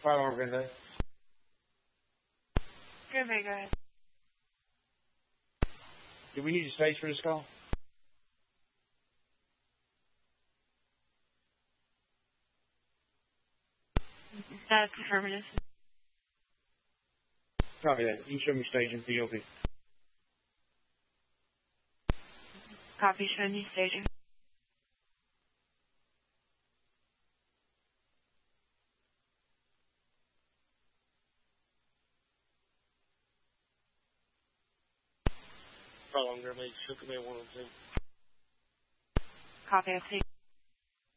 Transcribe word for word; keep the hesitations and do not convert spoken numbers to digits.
Five Grand Day. Good day, go ahead. Do we need a stage for this call? That's affirmative. Copy that. You can show me staging P O P. Copy, showing you staging. Five Grand Day. Shook me one oh two. Copy, I see.